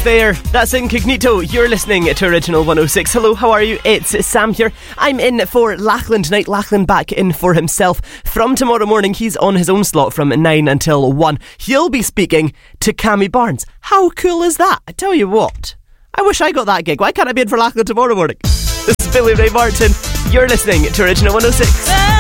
there. That's Incognito. You're listening to Original 106. Hello, how are you? It's Sam here. I'm in for Lachlan tonight. Lachlan back in for himself. From tomorrow morning, he's on his own slot from 9 until 1. He'll be speaking to Cammy Barnes. How cool is that? I tell you what, I wish I got that gig. Why can't I be in for Lachlan tomorrow morning? This is Billy Ray Martin. You're listening to Original 106.